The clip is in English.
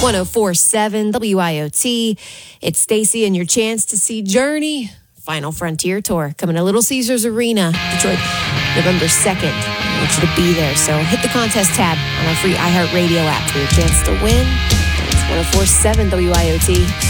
104.7 WIOT. It's Stacy and your chance to see Journey Final Frontier Tour coming to Little Caesars Arena, Detroit, November 2nd. I want you to be there, so hit the contest tab on our free iHeartRadio app for your chance to win. It's 104.7 WIOT.